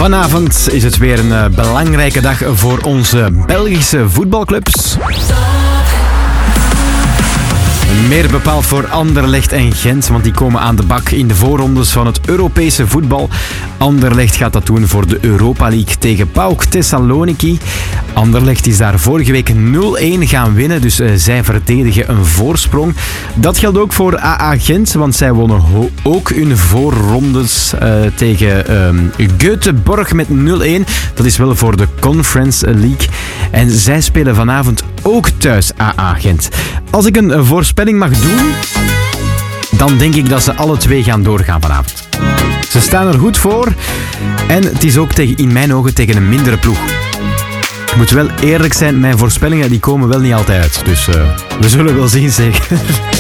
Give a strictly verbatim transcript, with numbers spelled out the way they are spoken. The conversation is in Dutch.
Vanavond is het weer een uh, belangrijke dag voor onze Belgische voetbalclubs. Meer bepaald voor Anderlecht en Gent, want die komen aan de bak in de voorrondes van het Europese voetbal. Anderlecht gaat dat doen voor de Europa League tegen PAOK Thessaloniki. Anderlecht is daar vorige week nul-een gaan winnen, dus uh, zij verdedigen een voorsprong. Dat geldt ook voor A A Gent, want zij wonnen ho- ook hun voorrondes uh, tegen um, Göteborg met nul-een. Dat is wel voor de Conference League. En zij spelen vanavond ook thuis A A Gent. Als ik een voorspelling mag doen, dan denk ik dat ze alle twee gaan doorgaan vanavond. Ze staan er goed voor en het is ook tegen, in mijn ogen tegen een mindere ploeg. Ik moet wel eerlijk zijn, mijn voorspellingen die komen wel niet altijd uit. Dus uh, we zullen wel zien zeker.